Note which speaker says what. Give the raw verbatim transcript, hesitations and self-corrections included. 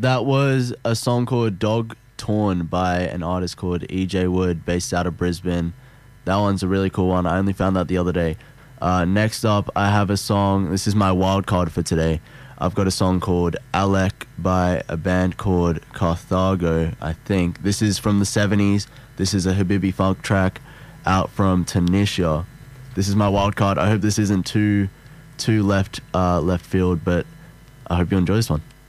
Speaker 1: That was a song called Dog Torn by an artist called E J Wood, based out of Brisbane. That one's a really cool one. I only found that the other day. Uh, next up, I have a song. This is my wild card for today. I've got a song called Alec by a band called Carthago, I think. This is from the seventies. This is a Habibi funk track out from Tunisia. This is my wild card. I hope this isn't too too left uh, left field, but I hope you enjoy this one.